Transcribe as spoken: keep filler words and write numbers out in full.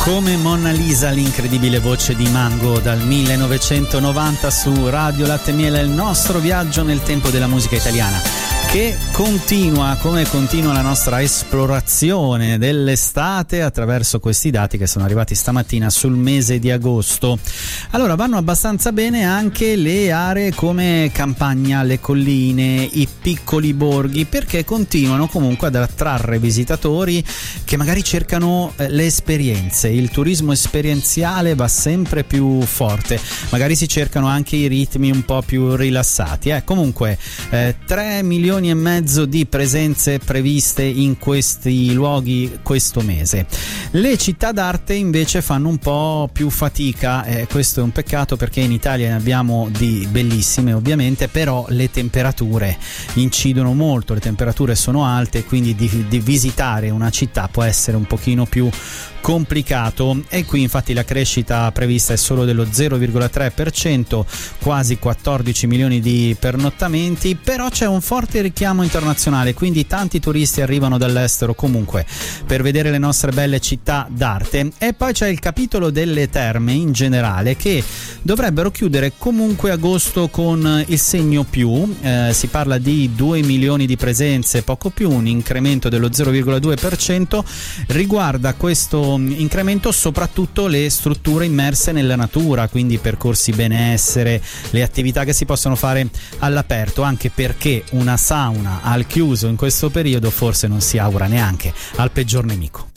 Come Mona Lisa, l'incredibile voce di Mango dal millenovecentonovanta su Radio Latte e Miele, il nostro viaggio nel tempo della musica italiana che continua, come continua la nostra esplorazione dell'estate attraverso questi dati che sono arrivati stamattina sul mese di agosto. Allora, vanno abbastanza bene anche le aree come Campagna, le colline, i piccoli borghi, perché continuano comunque ad attrarre visitatori che magari cercano eh, le esperienze. Il turismo esperienziale va sempre più forte, magari si cercano anche i ritmi un po' più rilassati. Eh, comunque eh, tre milioni e mezzo di presenze previste in questi luoghi questo mese. Le città d'arte invece fanno un po' più fatica, eh, questo è un peccato perché in Italia ne abbiamo di bellissime ovviamente, però le temperature incidono molto, le temperature sono alte, quindi di, di visitare una città può essere un pochino più complicato, e qui infatti la crescita prevista è solo dello zero virgola tre per cento, quasi quattordici milioni di pernottamenti, però c'è un forte richiamo internazionale, quindi tanti turisti arrivano dall'estero comunque per vedere le nostre belle città d'arte. E poi c'è il capitolo delle terme in generale, che dovrebbero chiudere comunque agosto con il segno più, eh, si parla di due milioni di presenze, poco più, un incremento dello zero virgola due per cento. Riguarda questo incremento soprattutto le strutture immerse nella natura, quindi percorsi benessere, le attività che si possono fare all'aperto, anche perché una sauna al chiuso in questo periodo forse non si augura neanche al peggior nemico.